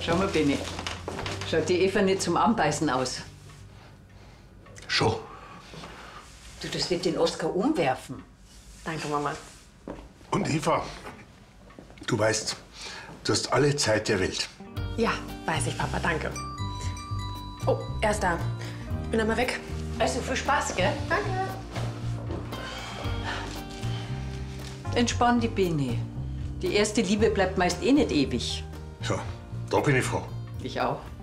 Schau mal, Benni. Schaut die Eva nicht zum Anbeißen aus? Schon. Du, das wird den Oskar umwerfen. Danke, Mama. Und Eva, du weißt, du hast alle Zeit der Welt. Ja, weiß ich, Papa, danke. Oh, er ist da. Ich bin einmal weg. Also viel Spaß, gell? Danke. Entspann die Benni. Die erste Liebe bleibt meist eh nicht ewig. Ja, da bin ich froh. Ich auch.